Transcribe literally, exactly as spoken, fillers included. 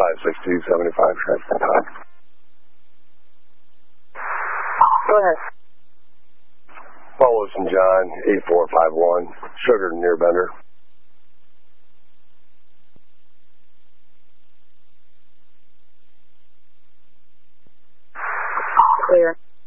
five six two seven five, transfer time. Go ahead. Paul Saint John, eight four five one, Sugar near Bender. Clear.